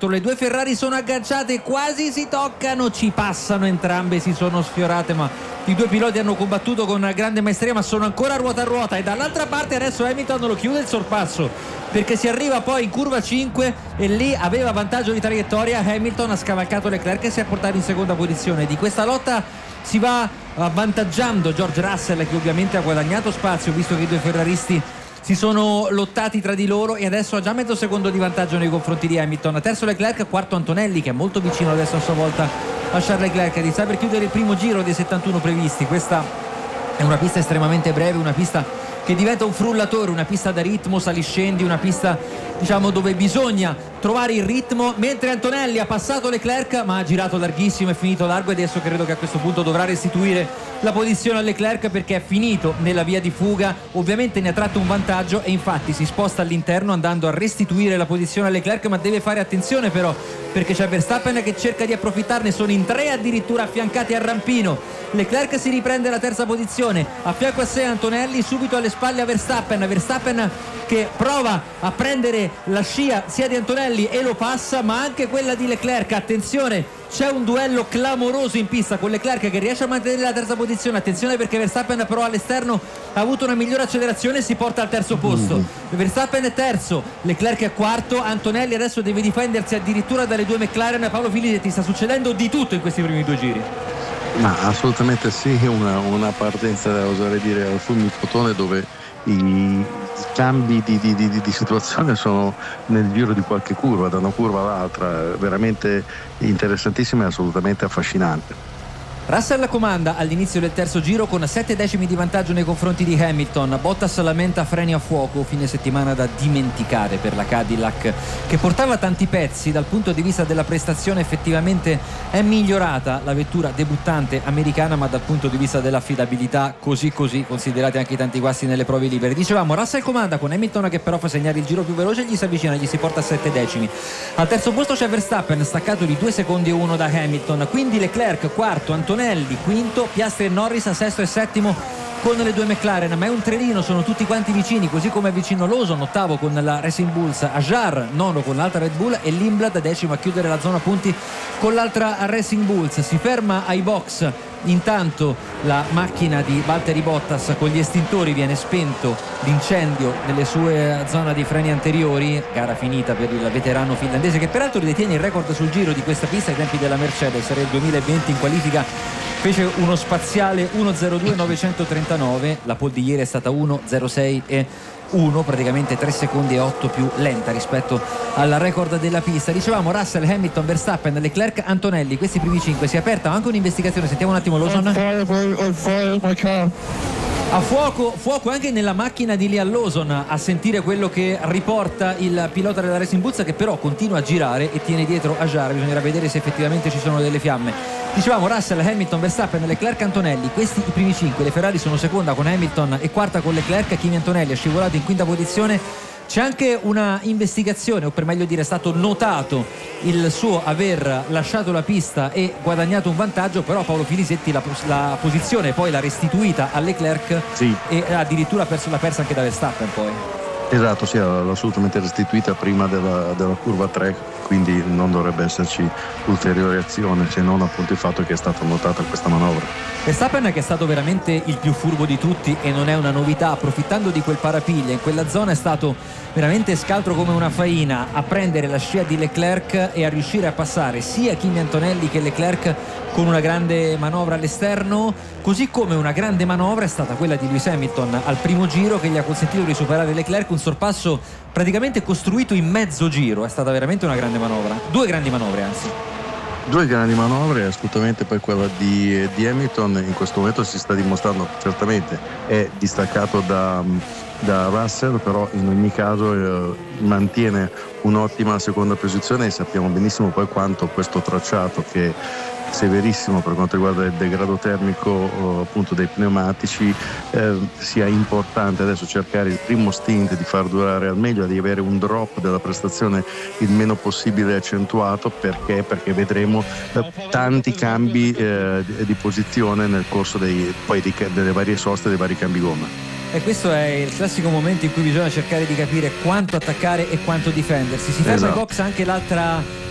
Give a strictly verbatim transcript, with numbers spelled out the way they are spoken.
quattro, le due Ferrari sono agganciate, quasi si toccano, ci passano entrambe, si sono sfiorate, ma i due piloti hanno combattuto con grande maestria, ma sono ancora ruota a ruota. E dall'altra parte adesso Hamilton lo chiude il sorpasso, perché si arriva poi in curva cinque e lì aveva vantaggio di traiettoria. Hamilton ha scavalcato Leclerc e si è portato in seconda posizione. Di questa lotta si va avvantaggiando George Russell, che ovviamente ha guadagnato spazio, visto che i due ferraristi si sono lottati tra di loro, e adesso ha già mezzo secondo di vantaggio nei confronti di Hamilton. Terzo Leclerc, quarto Antonelli, che è molto vicino adesso a sua volta a Charles Leclerc, di sta per chiudere il primo giro dei settantuno previsti. Questa è una pista estremamente breve, una pista che diventa un frullatore, una pista da ritmo, saliscendi, una pista, diciamo, dove bisogna trovare il ritmo, mentre Antonelli ha passato Leclerc ma ha girato larghissimo, è finito largo, e adesso credo che a questo punto dovrà restituire la posizione a Leclerc, perché è finito nella via di fuga. Ovviamente ne ha tratto un vantaggio e infatti si sposta all'interno andando a restituire la posizione a Leclerc, ma deve fare attenzione però, perché c'è Verstappen che cerca di approfittarne, sono in tre addirittura affiancati al rampino. Leclerc si riprende la terza posizione, a fianco a sé Antonelli, subito alle spalle a Verstappen Verstappen che prova a prendere la scia sia di Antonelli e lo passa, ma anche quella di Leclerc. Attenzione, c'è un duello clamoroso in pista con Leclerc che riesce a mantenere la terza posizione. Attenzione, perché Verstappen però all'esterno ha avuto una migliore accelerazione e si porta al terzo posto. mm. Verstappen è terzo, Leclerc è quarto, Antonelli adesso deve difendersi addirittura dalle due McLaren. Paolo Filippi, sta succedendo di tutto in questi primi due giri. Ma assolutamente sì, una, una partenza, oserei dire, al fulmicotone, dove i cambi di, di, di, di situazione sono nel giro di qualche curva, da una curva all'altra, veramente interessantissima e assolutamente affascinante. Russell comanda all'inizio del terzo giro con sette decimi di vantaggio nei confronti di Hamilton. Bottas lamenta freni a fuoco, fine settimana da dimenticare per la Cadillac, che portava tanti pezzi. Dal punto di vista della prestazione effettivamente è migliorata la vettura debuttante americana, ma dal punto di vista dell'affidabilità così così, considerati anche i tanti guasti nelle prove libere. Dicevamo, Russell comanda con Hamilton che però fa segnare il giro più veloce, gli si avvicina, gli si porta a sette decimi. Al terzo posto c'è Verstappen, staccato di due secondi e uno da Hamilton, quindi Leclerc quarto, Antonelli quinto, Piastri e Norris a sesto e settimo con le due McLaren, ma è un trenino, sono tutti quanti vicini, così come è vicino Lawson ottavo con la Racing Bulls, Ajar nono con l'altra Red Bull e Lindblad decimo a chiudere la zona punti con l'altra Racing Bulls. Si ferma ai box intanto la macchina di Valtteri Bottas, con gli estintori viene spento l'incendio nelle sue zone di freni anteriori. Gara finita per il veterano finlandese, che peraltro detiene il record sul giro di questa pista ai tempi della Mercedes. Era il duemilaventi, in qualifica fece uno spaziale uno zero due novecentotrentanove, la pole di ieri è stata uno zero sei e uno, praticamente tre secondi e otto più lenta rispetto al record della pista. Dicevamo Russell, Hamilton, Verstappen, Leclerc, Antonelli, questi primi cinque. Si è aperta anche un'investigazione, sentiamo un attimo Lawson. A fuoco, fuoco anche nella macchina di Liam Lawson, a sentire quello che riporta il pilota della Racing Bulls, che però continua a girare e tiene dietro Ajar. Bisognerà vedere se effettivamente ci sono delle fiamme. Dicevamo Russell, Hamilton, Verstappen, Leclerc, Antonelli, questi i primi cinque. Le Ferrari sono seconda con Hamilton e quarta con Leclerc. Kimi Antonelli è scivolato in quinta posizione. C'è anche una investigazione, o per meglio dire è stato notato il suo aver lasciato la pista e guadagnato un vantaggio, però Paolo Filisetti la, la posizione poi l'ha restituita a Leclerc, sì, e addirittura perso, l'ha persa anche da Verstappen poi. Esatto, sì, l'ha assolutamente restituita prima della, della curva tre, quindi non dovrebbe esserci ulteriore azione, se non appunto il fatto che è stata notata questa manovra. Verstappen, che è stato veramente il più furbo di tutti e non è una novità, approfittando di quel parapiglia in quella zona è stato veramente scaltro come una faina a prendere la scia di Leclerc e a riuscire a passare sia Kimi Antonelli che Leclerc con una grande manovra all'esterno, così come una grande manovra è stata quella di Lewis Hamilton al primo giro, che gli ha consentito di superare Leclerc, un sorpasso praticamente costruito in mezzo giro. È stata veramente una grande manovra, due grandi manovre anzi. Due grandi manovre, assolutamente. Poi quella di, di Hamilton in questo momento si sta dimostrando, certamente è distaccato da, da Russell, però in ogni caso eh, mantiene un'ottima seconda posizione, e sappiamo benissimo poi quanto questo tracciato, che è severissimo per quanto riguarda il degrado termico eh, appunto dei pneumatici, eh, sia importante adesso cercare il primo stint di far durare al meglio, di avere un drop della prestazione il meno possibile accentuato. Perché? Perché vedremo eh, tanti cambi eh, di, di posizione nel corso dei, poi dei, delle varie soste, dei vari cambi gomma. E questo è il classico momento in cui bisogna cercare di capire quanto attaccare e quanto difendersi. Si ferma esatto. in box anche l'altra